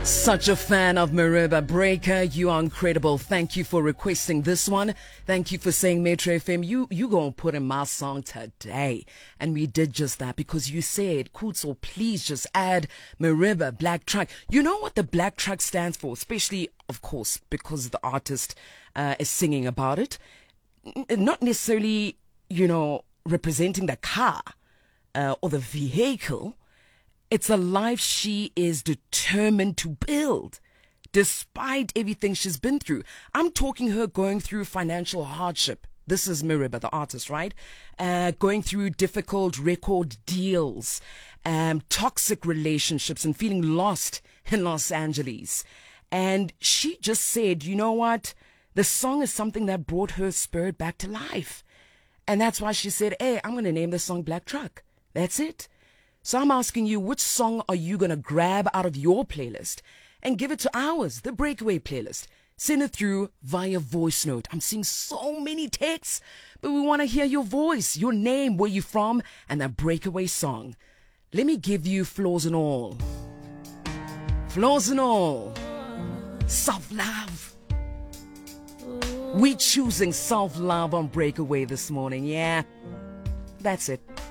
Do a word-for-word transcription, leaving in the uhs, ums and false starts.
Such a fan of Mariba Breaker. You are incredible. Thank you for requesting this one. Thank you for saying Metro F M, you, you gonna put in my song today. And we did just that because you said, Kutso, please just add Mariba Black Truck. You know what the Black Truck stands for? Especially, of course, because the artist uh, is singing about it. N- not necessarily, you know, representing the car uh, or the vehicle. It's a life she is determined to build, despite everything she's been through. I'm talking her going through financial hardship. This is Mariba, the artist, right? Uh, going through difficult record deals, um, toxic relationships, and feeling lost in Los Angeles. And she just said, you know what? The song is something that brought her spirit back to life. And that's why she said, hey, I'm going to name this song Black Truck. That's it. So I'm asking you, which song are you going to grab out of your playlist and give it to ours, the Breakaway playlist? Send it through via voice note. I'm seeing so many texts, but we want to hear your voice, your name, where you're from, and that Breakaway song. Let me give you Flaws and All. Flaws and All. Self-love. We choosing self-love on Breakaway this morning, yeah. That's it.